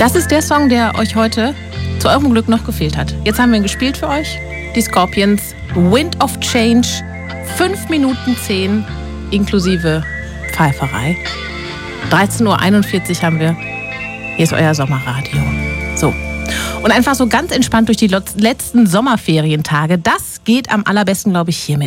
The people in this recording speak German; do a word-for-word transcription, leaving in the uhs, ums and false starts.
Das ist der Song, der euch heute zu eurem Glück noch gefehlt hat. Jetzt haben wir ihn gespielt für euch. Die Scorpions, Wind of Change, fünf Minuten zehn inklusive Pfeiferei. dreizehn Uhr einundvierzig haben wir. Hier ist euer Sommerradio. So. Und einfach so ganz entspannt durch die letzten Sommerferientage. Das geht am allerbesten, glaube ich, hiermit.